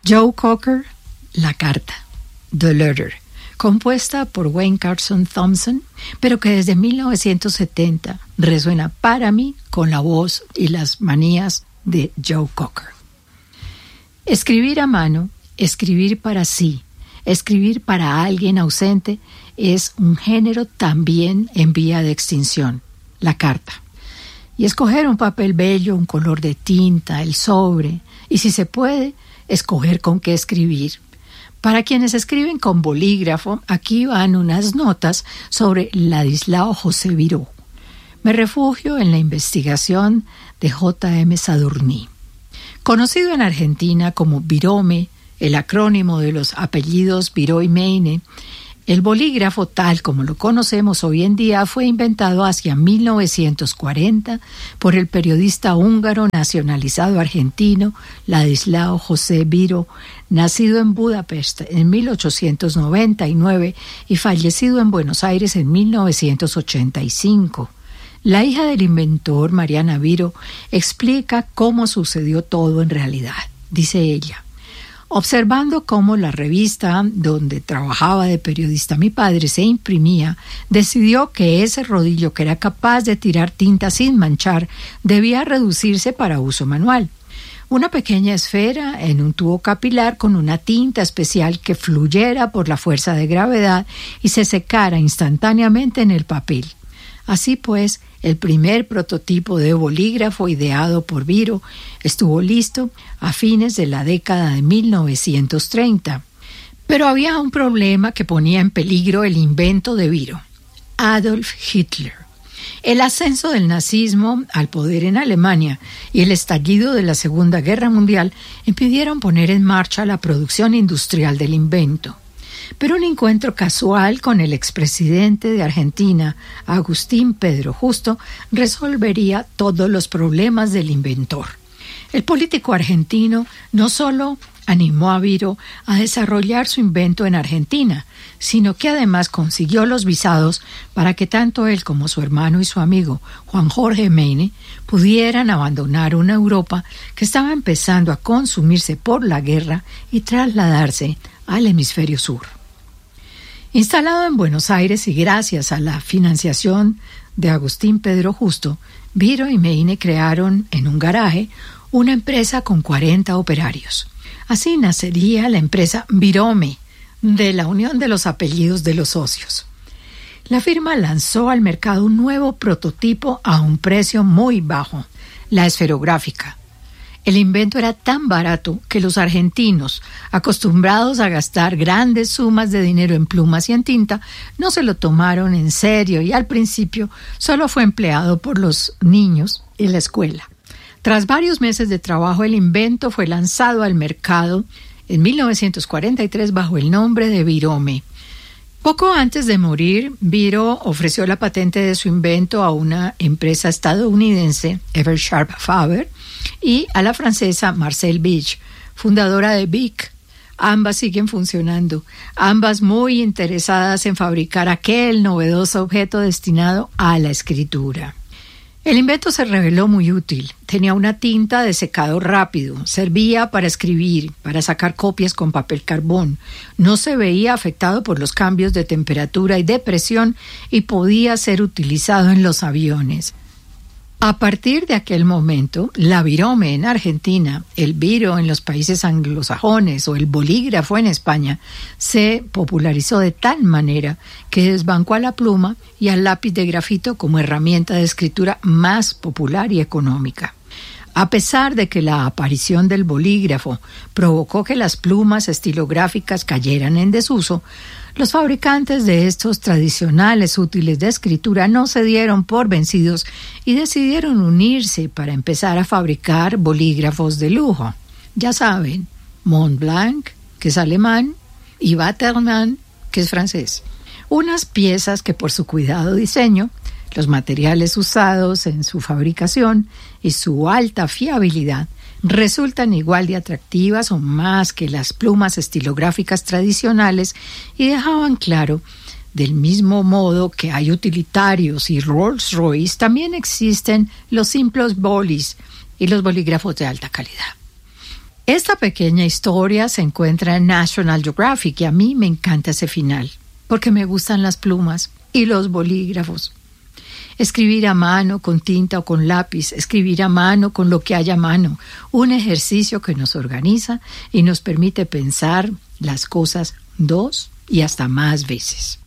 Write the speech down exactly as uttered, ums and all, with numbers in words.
Joe Cocker, La Carta, The Letter, compuesta por Wayne Carson Thompson, pero que desde mil novecientos setenta resuena para mí con la voz y las manías de Joe Cocker. Escribir a mano, escribir para sí, escribir para alguien ausente es un género también en vía de extinción, la carta. Y escoger un papel bello, un color de tinta, el sobre, y si se puede, escoger con qué escribir. Para quienes escriben con bolígrafo, aquí van unas notas sobre Ladislao José Viró. Me refugio en la investigación de J M Sadurní. Conocido en Argentina como Virome, el acrónimo de los apellidos Viró y Meine, el bolígrafo tal como lo conocemos hoy en día fue inventado hacia mil novecientos cuarenta por el periodista húngaro nacionalizado argentino Ladislao José Viró, nacido en Budapest en mil ochocientos noventa y nueve y fallecido en Buenos Aires en mil novecientos ochenta y cinco. La hija del inventor, Mariana Viró, explica cómo sucedió todo en realidad. Dice ella: observando cómo la revista donde trabajaba de periodista mi padre se imprimía, decidió que ese rodillo que era capaz de tirar tinta sin manchar debía reducirse para uso manual. Una pequeña esfera en un tubo capilar con una tinta especial que fluyera por la fuerza de gravedad y se secara instantáneamente en el papel. Así pues, el primer prototipo de bolígrafo ideado por Viró estuvo listo a fines de la década de mil novecientos treinta. Pero había un problema que ponía en peligro el invento de Viró: Adolf Hitler. El ascenso del nazismo al poder en Alemania y el estallido de la Segunda Guerra Mundial impidieron poner en marcha la producción industrial del invento. Pero un encuentro casual con el expresidente de Argentina, Agustín Pedro Justo, resolvería todos los problemas del inventor. El político argentino no solo animó a Viró a desarrollar su invento en Argentina, sino que además consiguió los visados para que tanto él como su hermano y su amigo Juan Jorge Meine pudieran abandonar una Europa que estaba empezando a consumirse por la guerra y trasladarse al hemisferio sur. Instalado en Buenos Aires y gracias a la financiación de Agustín Pedro Justo, Viró y Meine crearon en un garaje una empresa con cuarenta operarios. Así nacería la empresa Virome, de la unión de los apellidos de los socios. La firma lanzó al mercado un nuevo prototipo a un precio muy bajo, la esferográfica. El invento era tan barato que los argentinos, acostumbrados a gastar grandes sumas de dinero en plumas y en tinta, no se lo tomaron en serio y al principio solo fue empleado por los niños en la escuela. Tras varios meses de trabajo, el invento fue lanzado al mercado en mil novecientos cuarenta y tres bajo el nombre de Virome. Poco antes de morir, Viró ofreció la patente de su invento a una empresa estadounidense, Eversharp Faber, y a la francesa Marcel Bich, fundadora de Bic. Ambas siguen funcionando, ambas muy interesadas en fabricar aquel novedoso objeto destinado a la escritura. El invento se reveló muy útil. Tenía una tinta de secado rápido, servía para escribir, para sacar copias con papel carbón, no se veía afectado por los cambios de temperatura y de presión y podía ser utilizado en los aviones. A partir de aquel momento, la Virome en Argentina, el Viró en los países anglosajones o el bolígrafo en España se popularizó de tal manera que desbancó a la pluma y al lápiz de grafito como herramienta de escritura más popular y económica. A pesar de que la aparición del bolígrafo provocó que las plumas estilográficas cayeran en desuso, los fabricantes de estos tradicionales útiles de escritura no se dieron por vencidos y decidieron unirse para empezar a fabricar bolígrafos de lujo. Ya saben, Montblanc, que es alemán, y Waterman, que es francés. Unas piezas que por su cuidado diseño, los materiales usados en su fabricación y su alta fiabilidad resultan igual de atractivas o más que las plumas estilográficas tradicionales y dejaban claro, del mismo modo que hay utilitarios y Rolls Royce, también existen los simples bolis y los bolígrafos de alta calidad. Esta pequeña historia se encuentra en National Geographic y a mí me encanta ese final, porque me gustan las plumas y los bolígrafos. Escribir a mano con tinta o con lápiz, escribir a mano con lo que haya a mano, un ejercicio que nos organiza y nos permite pensar las cosas dos y hasta más veces.